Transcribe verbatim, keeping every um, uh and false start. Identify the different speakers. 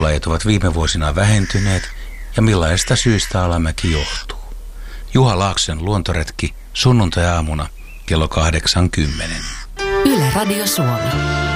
Speaker 1: Lajit ovat viime vuosina vähentyneet ja millaista syystä alamäki johtuu. Juha Laakson luontoretki sunnuntai-aamuna kello kahdeksan kymmenen.
Speaker 2: Yle Radio Suomi.